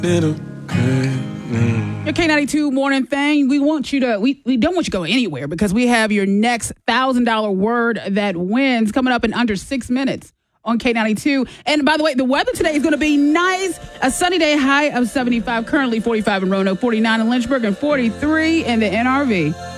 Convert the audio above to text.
Little Your K92 morning thing. We don't want you to go anywhere because we have your next $1,000 word that wins coming up in under 6 minutes on K92. And by the way, the weather today is going to be nice. A sunny day, high of 75, currently 45 in Roanoke, 49 in Lynchburg, and 43 in the NRV.